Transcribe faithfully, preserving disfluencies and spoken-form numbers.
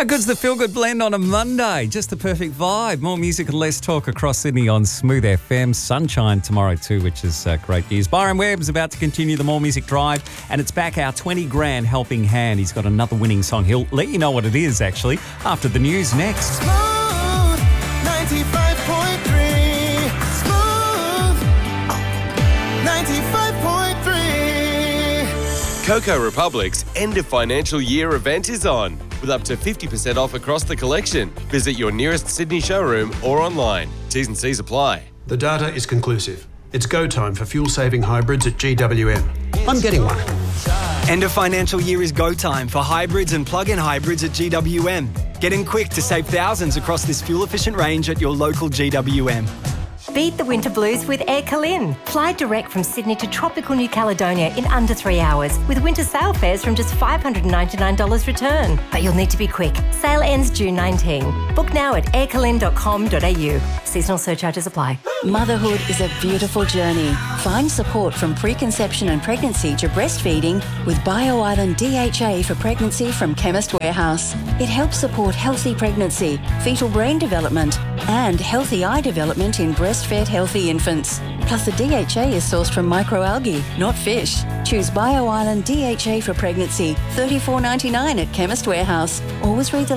How good's the Feel Good Blend on a Monday? Just the perfect vibe. More music and less talk across Sydney on Smooth F M. Sunshine tomorrow too, which is uh, great news. Byron Webb's about to continue the More Music Drive, and it's back our twenty grand helping hand. He's got another winning song. He'll let you know what it is, actually, after the news next. Smooth ninety-five point three. Smooth ninety-five point three. Coco Republic's end of financial year event is on, with up to fifty percent off across the collection. Visit your nearest Sydney showroom or online. T's and C's apply. The data is conclusive. It's go time for fuel-saving hybrids at G W M. I'm getting one. End of financial year is go time for hybrids and plug-in hybrids at G W M. Get in quick to save thousands across this fuel-efficient range at your local G W M. Beat the winter blues with Air Calin. Fly direct from Sydney to tropical New Caledonia in under three hours with winter sale fares from just five hundred ninety-nine dollars return. But you'll need to be quick. Sale ends June nineteenth. Book now at air calin dot com dot a u. Seasonal surcharges apply. Motherhood is a beautiful journey. Find support from preconception and pregnancy to breastfeeding with BioIsland D H A for pregnancy from Chemist Warehouse. It helps support healthy pregnancy, fetal brain development, and healthy eye development in breastfed healthy infants. Plus, the D H A is sourced from microalgae, not fish. Choose BioIsland D H A for pregnancy, thirty-four ninety-nine at Chemist Warehouse. Always read the